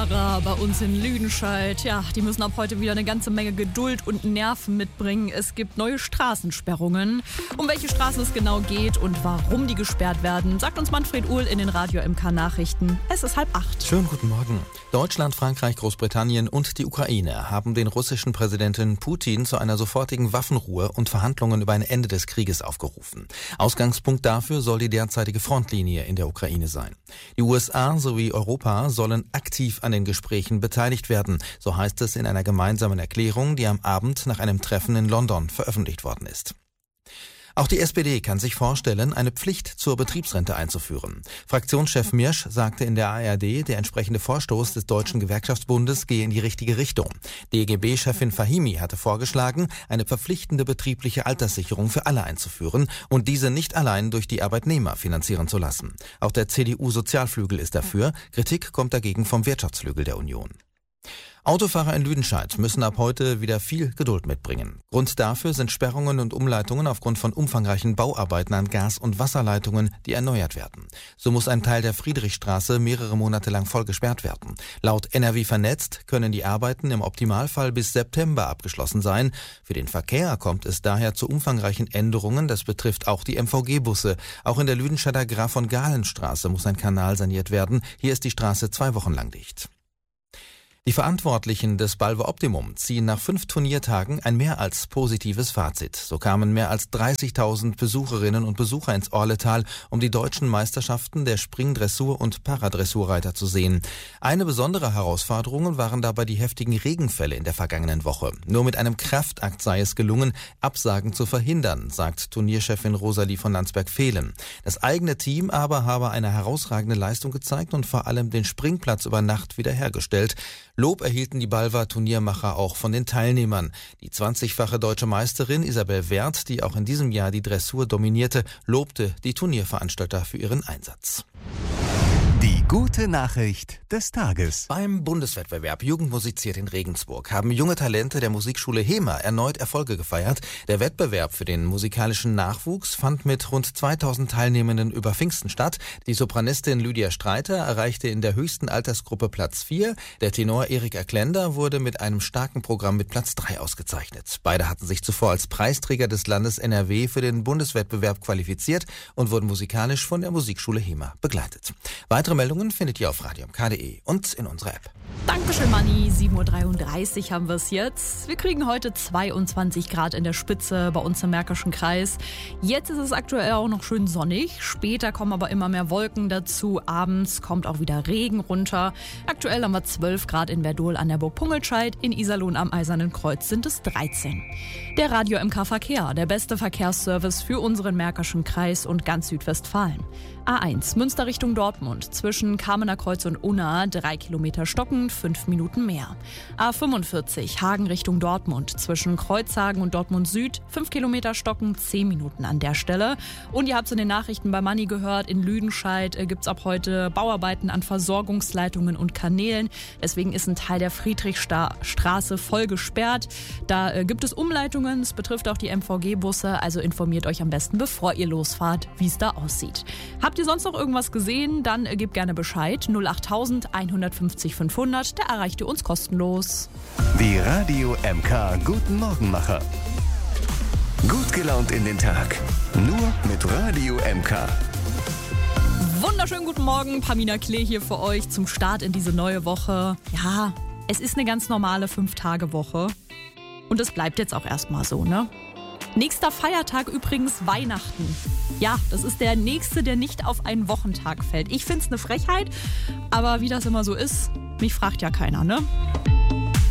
Autofahrer bei uns in Lüdenscheid, ja, die müssen ab heute wieder eine ganze Menge Geduld und Nerven mitbringen. Es gibt neue Straßensperrungen. Um welche Straßen es genau geht und warum die gesperrt werden, sagt uns Manfred Uhl in den Radio MK Nachrichten. Es ist 7:30. Schönen guten Morgen. Deutschland, Frankreich, Großbritannien und die Ukraine haben den russischen Präsidenten Putin zu einer sofortigen Waffenruhe und Verhandlungen über ein Ende des Krieges aufgerufen. Ausgangspunkt dafür soll die derzeitige Frontlinie in der Ukraine sein. Die USA sowie Europa sollen aktiv an den Gesprächen beteiligt werden, so heißt es in einer gemeinsamen Erklärung, die am Abend nach einem Treffen in London veröffentlicht worden ist. Auch die SPD kann sich vorstellen, eine Pflicht zur Betriebsrente einzuführen. Fraktionschef Mirsch sagte in der ARD, der entsprechende Vorstoß des Deutschen Gewerkschaftsbundes gehe in die richtige Richtung. DGB-Chefin Fahimi hatte vorgeschlagen, eine verpflichtende betriebliche Alterssicherung für alle einzuführen und diese nicht allein durch die Arbeitnehmer finanzieren zu lassen. Auch der CDU-Sozialflügel ist dafür. Kritik kommt dagegen vom Wirtschaftsflügel der Union. Autofahrer in Lüdenscheid müssen ab heute wieder viel Geduld mitbringen. Grund dafür sind Sperrungen und Umleitungen aufgrund von umfangreichen Bauarbeiten an Gas- und Wasserleitungen, die erneuert werden. So muss ein Teil der Friedrichstraße mehrere Monate lang voll gesperrt werden. Laut NRW Vernetzt können die Arbeiten im Optimalfall bis September abgeschlossen sein. Für den Verkehr kommt es daher zu umfangreichen Änderungen. Das betrifft auch die MVG-Busse. Auch in der Lüdenscheider Graf-von-Galen-Straße muss ein Kanal saniert werden. Hier ist die Straße 2 Wochen lang dicht. Die Verantwortlichen des Balve Optimum ziehen nach 5 Turniertagen ein mehr als positives Fazit. So kamen mehr als 30.000 Besucherinnen und Besucher ins Orletal, um die deutschen Meisterschaften der Springdressur- und Paradressurreiter zu sehen. Eine besondere Herausforderung waren dabei die heftigen Regenfälle in der vergangenen Woche. Nur mit einem Kraftakt sei es gelungen, Absagen zu verhindern, sagt Turnierchefin Rosalie von Landsberg-Vehlen. Das eigene Team aber habe eine herausragende Leistung gezeigt und vor allem den Springplatz über Nacht wiederhergestellt. Lob erhielten die Balver Turniermacher auch von den Teilnehmern. Die 20-fache deutsche Meisterin Isabel Werth, die auch in diesem Jahr die Dressur dominierte, lobte die Turnierveranstalter für ihren Einsatz. Die gute Nachricht des Tages. Beim Bundeswettbewerb Jugend musiziert in Regensburg haben junge Talente der Musikschule HEMA erneut Erfolge gefeiert. Der Wettbewerb für den musikalischen Nachwuchs fand mit rund 2000 Teilnehmenden über Pfingsten statt. Die Sopranistin Lydia Streiter erreichte in der höchsten Altersgruppe Platz 4. Der Tenor Erik Erklender wurde mit einem starken Programm mit Platz 3 ausgezeichnet. Beide hatten sich zuvor als Preisträger des Landes NRW für den Bundeswettbewerb qualifiziert und wurden musikalisch von der Musikschule HEMA begleitet. Weitere Meldungen findet ihr auf radiomk.de und in unserer App. Dankeschön, Manni. 7:33 Uhr haben wir es jetzt. Wir kriegen heute 22 Grad in der Spitze bei uns im Märkischen Kreis. Jetzt ist es aktuell auch noch schön sonnig. Später kommen aber immer mehr Wolken dazu. Abends kommt auch wieder Regen runter. Aktuell haben wir 12 Grad in Verdol an der Burg Pungelscheid. In Iserlohn am Eisernen Kreuz sind es 13. Der Radio MK Verkehr, der beste Verkehrsservice für unseren Märkischen Kreis und ganz Südwestfalen. A1 Münster Richtung Dortmund, zwischen Kamener Kreuz und Unna 3 Kilometer stockend, 5 Minuten mehr. A45 Hagen Richtung Dortmund, zwischen Kreuzhagen und Dortmund Süd 5 Kilometer stockend, 10 Minuten an der Stelle. Und ihr habt es in den Nachrichten bei Manni gehört, in Lüdenscheid gibt es ab heute Bauarbeiten an Versorgungsleitungen und Kanälen. Deswegen ist ein Teil der Friedrichstraße voll gesperrt. Da gibt es Umleitungen, es betrifft auch die MVG-Busse, also informiert euch am besten, bevor ihr losfahrt, wie es da aussieht. Habt ihr sonst noch irgendwas gesehen? Dann gebt gerne Bescheid. 08000 150 500, da erreicht ihr uns kostenlos. Die Radio MK Guten Morgenmacher. Gut gelaunt in den Tag. Nur mit Radio MK. Wunderschönen guten Morgen, Pamina Klee hier für euch zum Start in diese neue Woche. Ja, es ist eine ganz normale 5-Tage-Woche. Und es bleibt jetzt auch erstmal so, ne? Nächster Feiertag übrigens Weihnachten. Ja, das ist der nächste, der nicht auf einen Wochentag fällt. Ich find's eine Frechheit, aber wie das immer so ist, mich fragt ja keiner, ne?